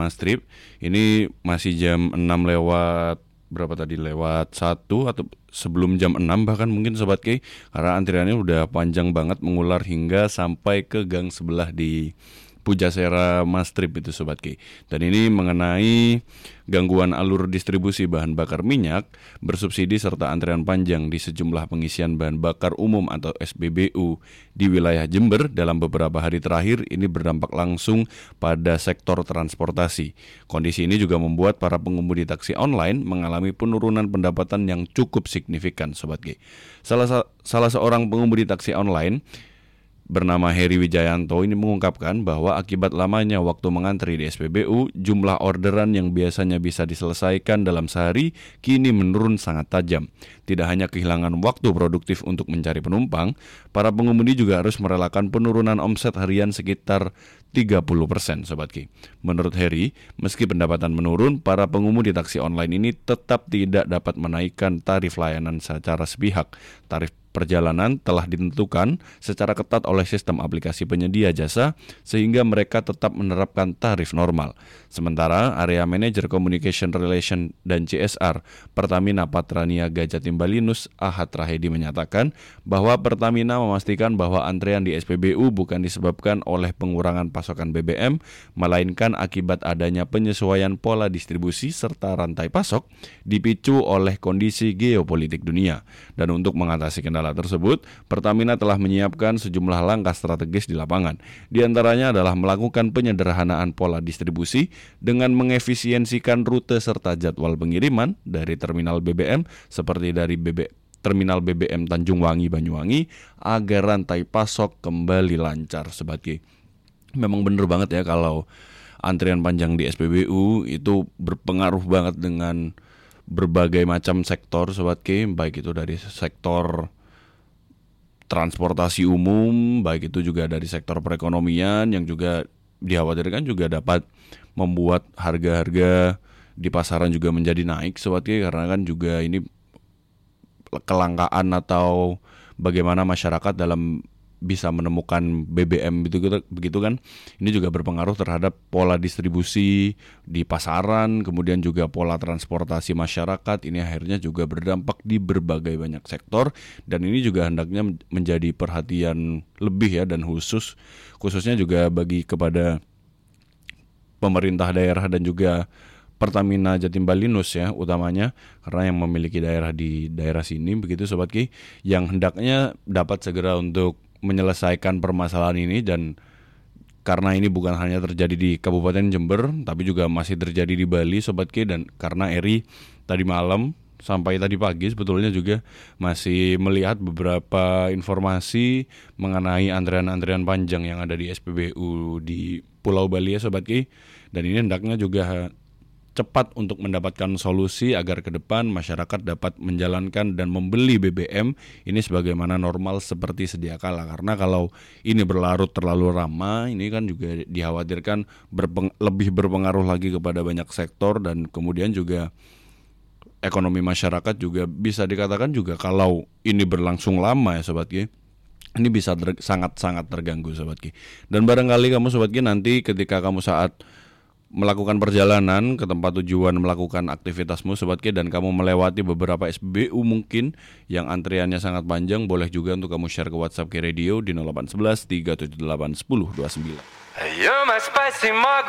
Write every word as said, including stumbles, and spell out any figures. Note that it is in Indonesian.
Mastrip. Ini masih jam enam lewat berapa tadi, lewat satu atau sebelum jam enam bahkan mungkin Sobat Ki, karena antriannya udah panjang banget mengular hingga sampai ke gang sebelah di Pujasera Mastrip itu Sobat Ki. Dan ini mengenai gangguan alur distribusi bahan bakar minyak bersubsidi serta antrian panjang di sejumlah pengisian bahan bakar umum atau S B B U di wilayah Jember dalam beberapa hari terakhir. Ini berdampak langsung pada sektor transportasi. Kondisi ini juga membuat para pengemudi taksi online mengalami penurunan pendapatan yang cukup signifikan Sobat Ki. Salah, salah seorang pengemudi taksi online bernama Heri Wijayanto ini mengungkapkan bahwa akibat lamanya waktu mengantri di S P B U, jumlah orderan yang biasanya bisa diselesaikan dalam sehari kini menurun sangat tajam. Tidak hanya kehilangan waktu produktif untuk mencari penumpang, para pengemudi juga harus merelakan penurunan omset harian sekitar tiga puluh persen Sobat Ki. Menurut Heri, meski pendapatan menurun, para pengemudi taksi online ini tetap tidak dapat menaikkan tarif layanan secara sepihak. Tarif perjalanan telah ditentukan secara ketat oleh sistem aplikasi penyedia jasa sehingga mereka tetap menerapkan tarif normal. Sementara Area Manager Communication Relation dan C S R Pertamina Patraniaga Jatim Balinus Ahad Rahedi menyatakan bahwa Pertamina memastikan bahwa antrean di S P B U bukan disebabkan oleh pengurangan pasokan B B M, melainkan akibat adanya penyesuaian pola distribusi serta rantai pasok dipicu oleh kondisi geopolitik dunia. Dan untuk mengatasi kendala tersebut, Pertamina telah menyiapkan sejumlah langkah strategis di lapangan. Di antaranya adalah melakukan penyederhanaan pola distribusi dengan mengefisiensikan rute serta jadwal pengiriman dari terminal B B M seperti dari B B Terminal B B M Tanjung Wangi Banyuwangi agar rantai pasok kembali lancar Sobat Ki. Memang benar banget ya kalau antrian panjang di S P B U itu berpengaruh banget dengan berbagai macam sektor Sobat Ki, baik itu dari sektor transportasi umum, baik itu juga dari sektor perekonomian yang juga dikhawatirkan juga dapat membuat harga-harga di pasaran juga menjadi naik Sobat Ki, karena kan juga ini kelangkaan atau bagaimana masyarakat dalam bisa menemukan B B M begitu, begitu kan. Ini juga berpengaruh terhadap pola distribusi di pasaran, kemudian juga pola transportasi masyarakat. Ini akhirnya juga berdampak di berbagai banyak sektor, dan ini juga hendaknya menjadi perhatian lebih ya, dan khusus khususnya juga bagi kepada pemerintah daerah dan juga Pertamina Jatim Balinus ya utamanya, karena yang memiliki daerah di daerah sini begitu Sobat Ki, yang hendaknya dapat segera untuk menyelesaikan permasalahan ini. Dan karena ini bukan hanya terjadi di Kabupaten Jember tapi juga masih terjadi di Bali Sobat Ki, dan karena Eri tadi malam sampai tadi pagi sebetulnya juga masih melihat beberapa informasi mengenai antrian-antrian panjang yang ada di S P B U di Pulau Bali ya Sobat Ki, dan ini hendaknya juga cepat untuk mendapatkan solusi agar ke depan masyarakat dapat menjalankan dan membeli B B M ini sebagaimana normal seperti sedia kala. Karena kalau ini berlarut terlalu lama, ini kan juga dikhawatirkan berpeng- lebih berpengaruh lagi kepada banyak sektor, dan kemudian juga ekonomi masyarakat juga bisa dikatakan juga kalau ini berlangsung lama ya Sobat Ki, ini bisa ter- sangat-sangat terganggu Sobat Ki. Dan barangkali kamu Sobat Ki nanti ketika kamu saat melakukan perjalanan ke tempat tujuan melakukan aktivitasmu Sobat Ki, dan kamu melewati beberapa S B U mungkin yang antriannya sangat panjang, boleh juga untuk kamu share ke WhatsApp Ki Radio di nol delapan satu satu tiga tujuh delapan satu nol dua sembilan.